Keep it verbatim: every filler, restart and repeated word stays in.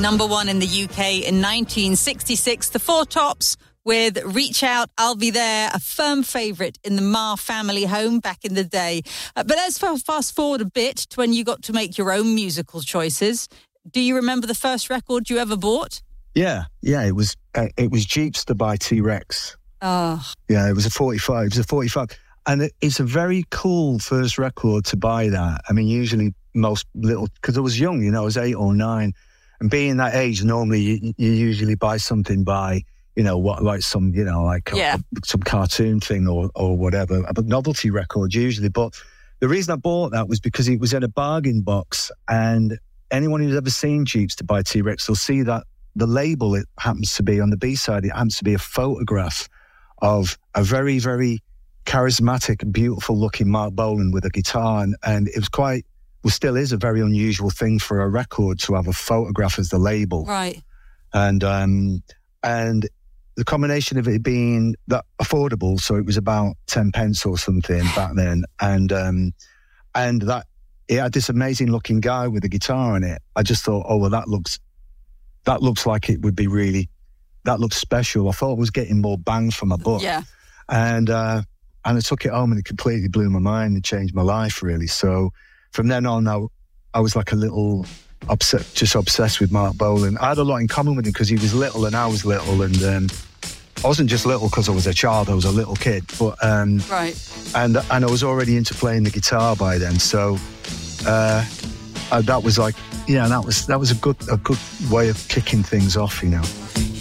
number one in the U K in nineteen sixty-six. The Four Tops with Reach Out, I'll Be There, a firm favourite in the Marr family home back in the day. Uh, but let's fast forward a bit to when you got to make your own musical choices. Do you remember the first record you ever bought? Yeah, yeah, it was uh, it was Jeepster by T-Rex. Oh. Yeah, it was a forty-five. It was a forty-five. And it, it's a very cool first record to buy that. I mean, usually most little, because I was young, you know, I was eight or nine. And being that age, normally you, you usually buy something by, you know, what, like some, you know, like yeah. a, some cartoon thing or, or whatever, a novelty record usually. But the reason I bought that was because it was in a bargain box. And anyone who's ever seen Jeepster by T-Rex will see that the label it happens to be on the B-side, it happens to be a photograph of a very, very charismatic, beautiful looking Mark Bolan with a guitar. And, and it was quite, well, still is a very unusual thing for a record to have a photograph as the label. Right. And, um, and the combination of it being that affordable, so it was about ten pence or something back then. And, um, and that it had this amazing looking guy with a guitar in it. I just thought, oh, well, that looks, that looks like it would be really, that looks special. I thought I was getting more bang for my buck. Yeah. And, uh, and I took it home and it completely blew my mind and changed my life, really. So from then on, I, I was like a little, obs- just obsessed with Mark Bolan. I had a lot in common with him because he was little and I was little. And um, I wasn't just little because I was a child, I was a little kid. But um, right. And, and I was already into playing the guitar by then. So uh, I, that was like, yeah, that was that was a good a good way of kicking things off, you know.